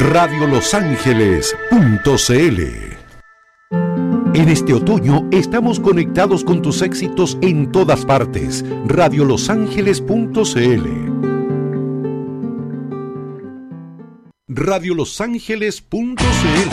radiolosangeles.cl. En este otoño estamos conectados con tus éxitos en todas partes. radiolosangeles.cl. radiolosangeles.cl.